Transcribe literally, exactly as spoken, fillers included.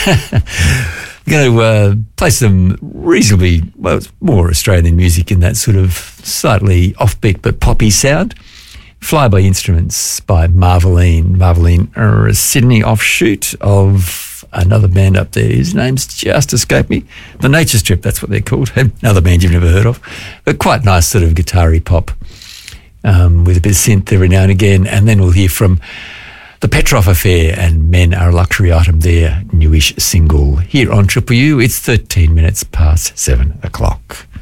I'm going to uh, play some reasonably, well, it's more Australian music in that sort of slightly offbeat but poppy sound. Flyby Instruments by Marveline. Marveline are a Sydney offshoot of another band up there. His name's just escaped me. The Nature Strip, that's what they're called. Another band you've never heard of. But quite nice sort of guitar-y pop um, with a bit of synth every now and again. And then we'll hear from The Petrov Affair and Men Are a Luxury Item, their newish single here on Triple U. It's thirteen minutes past seven o'clock.